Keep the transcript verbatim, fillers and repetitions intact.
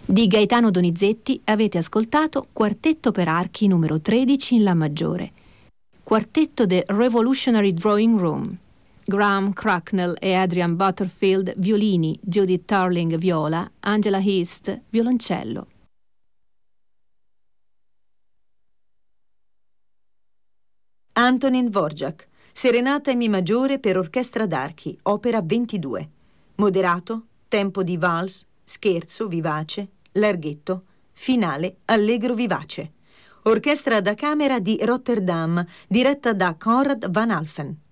Di Gaetano Donizetti avete ascoltato Quartetto per archi numero tredici in La maggiore. Quartetto The Revolutionary Drawing Room. Graham Cracknell e Adrian Butterfield violini, Judith Tarling viola, Angela East violoncello. Antonin Dvorak, Serenata in Mi maggiore per orchestra d'archi, opera ventidue. Moderato, tempo di valse, scherzo vivace, larghetto, finale allegro vivace. Orchestra da camera di Rotterdam, diretta da Conrad van Alphen.